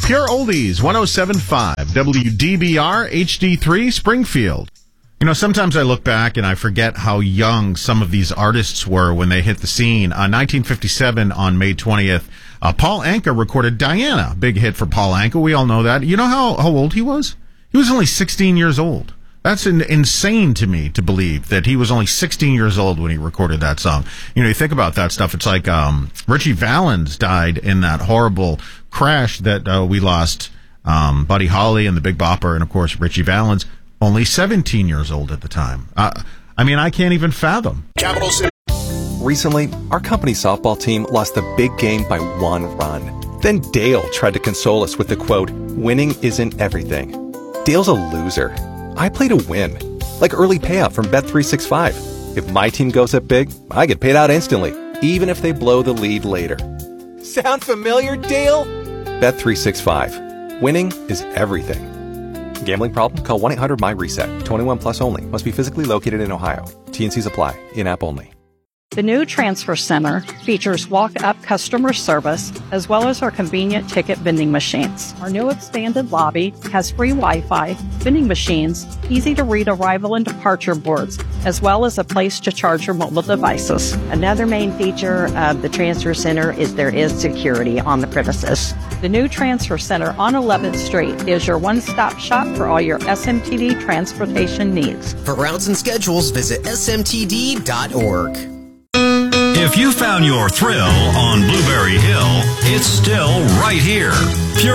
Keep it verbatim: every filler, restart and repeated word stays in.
Pure Oldies, one oh seven point five, W D B R H D three, Springfield. You know, sometimes I look back and I forget how young some of these artists were when they hit the scene. Uh, nineteen fifty-seven, on May twentieth, uh, Paul Anka recorded Diana. Big hit for Paul Anka. We all know that. You know how, how old he was? He was only sixteen years old. That's in, insane to me to believe that he was only sixteen years old when he recorded that song. You know, you think about that stuff. It's like um, Richie Valens died in that horrible crash that uh, we lost um, Buddy Holly and the Big Bopper, and, of course, Richie Valens, only seventeen years old at the time. Uh, I mean, I can't even fathom. Capital City. Recently, our company softball team lost the big game by one run. Then Dale tried to console us with the quote, "Winning isn't everything." Dale's a loser. I play to win, like early payout from Bet three sixty-five. If my team goes up big, I get paid out instantly, even if they blow the lead later. Sound familiar, Dale? Bet three sixty-five. Winning is everything. Gambling problem? Call one eight hundred my reset. twenty-one plus only. Must be physically located in Ohio. T N Cs apply. In-app only. The new Transfer Center features walk-up customer service as well as our convenient ticket vending machines. Our new expanded lobby has free Wi-Fi, vending machines, easy-to-read arrival and departure boards, as well as a place to charge your mobile devices. Another main feature of the Transfer Center is there is security on the premises. The new Transfer Center on eleventh Street is your one-stop shop for all your S M T D transportation needs. For routes and schedules, visit S M T D dot org. If you found your thrill on Blueberry Hill, it's still right here. Pure